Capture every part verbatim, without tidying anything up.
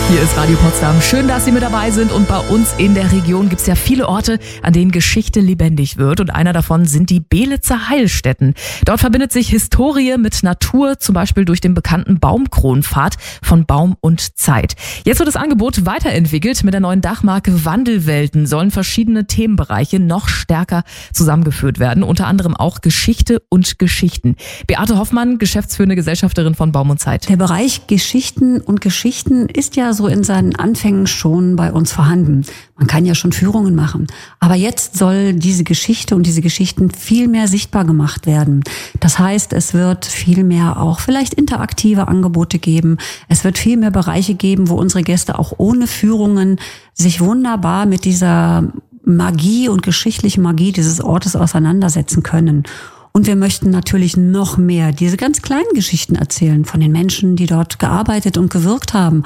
Hier ist Radio Potsdam. Schön, dass Sie mit dabei sind. Und bei uns in der Region gibt es ja viele Orte, an denen Geschichte lebendig wird. Und einer davon sind die Beelitzer Heilstätten. Dort verbindet sich Historie mit Natur, zum Beispiel durch den bekannten Baumkronenpfad von Baum und Zeit. Jetzt wird das Angebot weiterentwickelt. Mit der neuen Dachmarke Wandelwelten sollen verschiedene Themenbereiche noch stärker zusammengeführt werden. Unter anderem auch Geschichte und Geschichten. Beate Hoffmann, geschäftsführende Gesellschafterin von Baum und Zeit. Der Bereich Geschichten und Geschichten ist ja so in seinen Anfängen schon bei uns vorhanden. Man kann ja schon Führungen machen. Aber jetzt soll diese Geschichte und diese Geschichten viel mehr sichtbar gemacht werden. Das heißt, es wird viel mehr auch vielleicht interaktive Angebote geben. Es wird viel mehr Bereiche geben, wo unsere Gäste auch ohne Führungen sich wunderbar mit dieser Magie und geschichtlichen Magie dieses Ortes auseinandersetzen können. Und wir möchten natürlich noch mehr diese ganz kleinen Geschichten erzählen von den Menschen, die dort gearbeitet und gewirkt haben,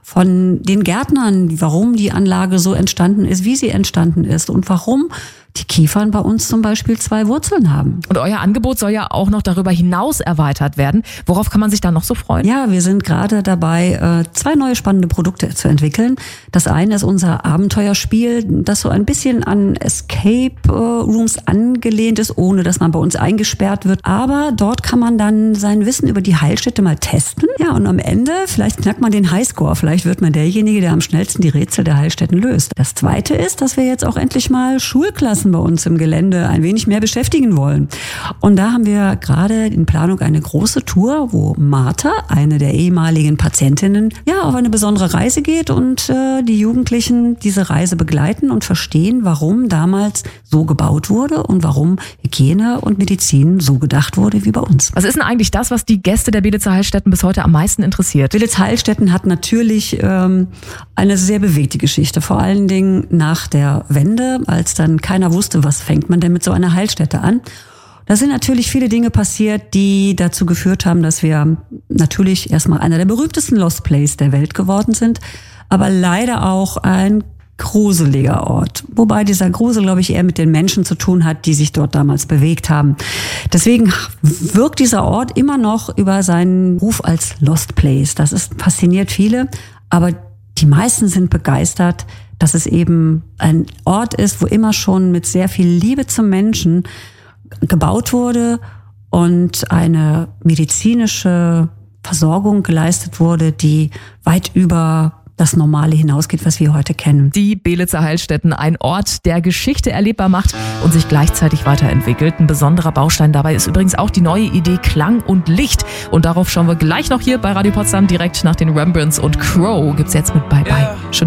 von den Gärtnern, warum die Anlage so entstanden ist, wie sie entstanden ist und warum die Kiefern bei uns zum Beispiel zwei Wurzeln haben. Und euer Angebot soll ja auch noch darüber hinaus erweitert werden. Worauf kann man sich da noch so freuen? Ja, wir sind gerade dabei, zwei neue spannende Produkte zu entwickeln. Das eine ist unser Abenteuerspiel, das so ein bisschen an Escape Rooms angelehnt ist, ohne dass man bei uns eingesperrt wird. Aber dort kann man dann sein Wissen über die Heilstätte mal testen. Ja, und am Ende, vielleicht knackt man den Highscore. Vielleicht wird man derjenige, der am schnellsten die Rätsel der Heilstätten löst. Das zweite ist, dass wir jetzt auch endlich mal Schulklassen bei uns im Gelände ein wenig mehr beschäftigen wollen. Und da haben wir gerade in Planung eine große Tour, wo Martha, eine der ehemaligen Patientinnen, ja, auf eine besondere Reise geht und äh, die Jugendlichen diese Reise begleiten und verstehen, warum damals so gebaut wurde und warum Hygiene und Medizin so gedacht wurde wie bei uns. Was ist denn eigentlich das, was die Gäste der Beelitzer Heilstätten bis heute am meisten interessiert? Beelitzer Heilstätten hat natürlich ähm, eine sehr bewegte Geschichte, vor allen Dingen nach der Wende, als dann keiner wusste, was fängt man denn mit so einer Heilstätte an. Da sind natürlich viele Dinge passiert, die dazu geführt haben, dass wir natürlich erstmal einer der berühmtesten Lost Places der Welt geworden sind, aber leider auch ein gruseliger Ort. Wobei dieser Grusel, glaube ich, eher mit den Menschen zu tun hat, die sich dort damals bewegt haben. Deswegen wirkt dieser Ort immer noch über seinen Ruf als Lost Place. Das ist, fasziniert viele, aber die meisten sind begeistert, dass es eben ein Ort ist, wo immer schon mit sehr viel Liebe zum Menschen gebaut wurde und eine medizinische Versorgung geleistet wurde, die weit über das Normale hinausgeht, was wir heute kennen. Die Beelitzer Heilstätten, ein Ort, der Geschichte erlebbar macht und sich gleichzeitig weiterentwickelt. Ein besonderer Baustein dabei ist übrigens auch die neue Idee Klang und Licht. Und darauf schauen wir gleich noch hier bei Radio Potsdam direkt nach den Rembrandts und Crow. Gibt's jetzt mit Bye Bye. Schön